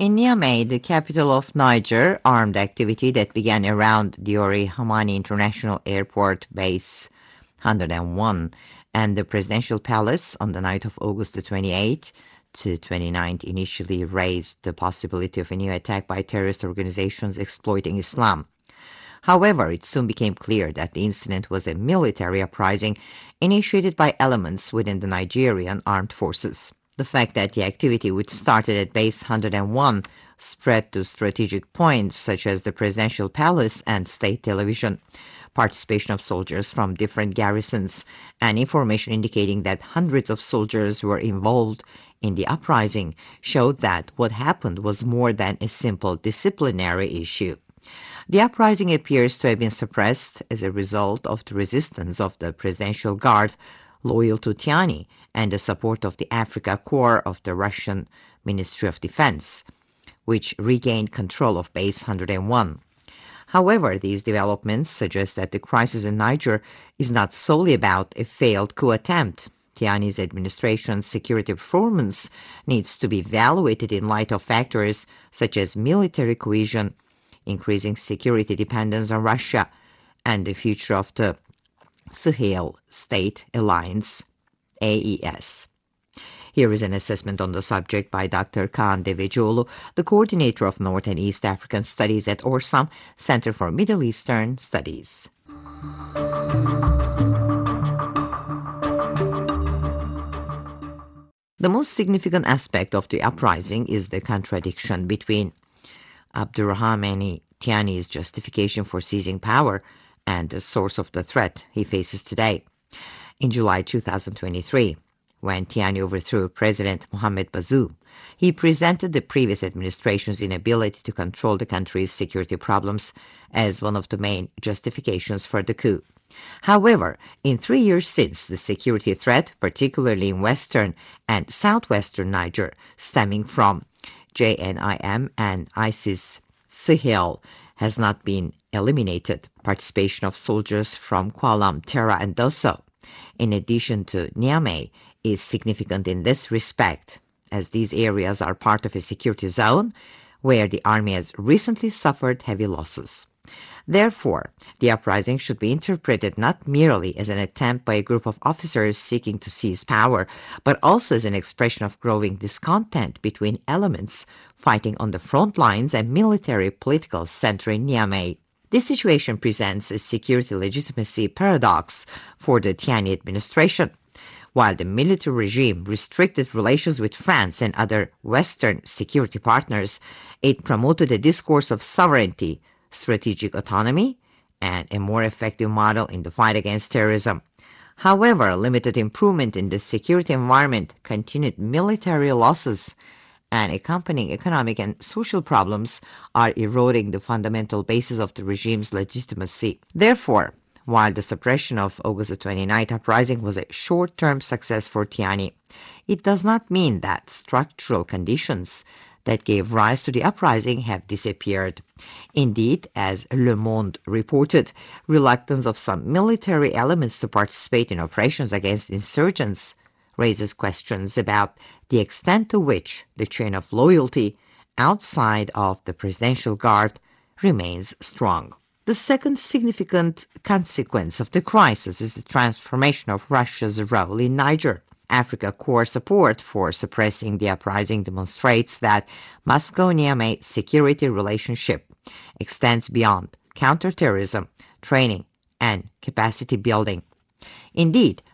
In Niamey, the capital of Niger, armed activity that began around Diori Hamani International Airport Base 101 and the Presidential Palace on the night of August the 28th to 29th initially raised the possibility of a new attack by terrorist organizations exploiting Islam. However, it soon became clear that the incident was a military uprising initiated by elements within the Nigerian armed forces. The fact that the activity, which started at Base 101, spread to strategic points such as the Presidential Palace and state television, participation of soldiers from different garrisons, and information indicating that hundreds of soldiers were involved in the uprising showed that what happened was more than a simple disciplinary issue. The uprising appears to have been suppressed as a result of the resistance of the Presidential Guard loyal to Tiani and the support of the Africa Corps of the Russian Ministry of Defense, which regained control of Base 101. However, these developments suggest that the crisis in Niger is not solely about a failed coup attempt. Tiani's administration's security performance needs to be evaluated in light of factors such as military cohesion, increasing security dependence on Russia, and the future of the Sahel State Alliance, AES. Here is an assessment on the subject by Dr. Kaan Devecioglu, the coordinator of North and East African Studies at ORSAM, Center for Middle Eastern Studies. The most significant aspect of the uprising is the contradiction between Abdurrahmani Tiani's justification for seizing power and the source of the threat he faces today. In July 2023, when Tiani overthrew President Mohamed Bazoum, he presented the previous administration's inability to control the country's security problems as one of the main justifications for the coup. However, in 3 years since, the security threat, particularly in western and southwestern Niger, stemming from JNIM and ISIS Sahel, has not been eliminated. Participation of soldiers from Kualam, Tera, and Dosso, in addition to Niamey, is significant in this respect, as these areas are part of a security zone where the army has recently suffered heavy losses. Therefore, the uprising should be interpreted not merely as an attempt by a group of officers seeking to seize power, but also as an expression of growing discontent between elements fighting on the front lines and military political center in Niamey. This situation presents a security legitimacy paradox for the Tiani administration. While the military regime restricted relations with France and other Western security partners, it promoted a discourse of sovereignty, strategic autonomy, and a more effective model in the fight against terrorism. However, limited improvement in the security environment, continued military losses, and accompanying economic and social problems are eroding the fundamental basis of the regime's legitimacy. Therefore, while the suppression of August 29th uprising was a short-term success for Tiani, it does not mean that structural conditions that gave rise to the uprising have disappeared. Indeed, as Le Monde reported, reluctance of some military elements to participate in operations against insurgents raises questions about the extent to which the chain of loyalty outside of the Presidential Guard remains strong. The second significant consequence of the crisis is the transformation of Russia's role in Niger. Africa Corps support for suppressing the uprising demonstrates that Moscow-Niamey security relationship extends beyond counterterrorism, training, and capacity building. Indeed,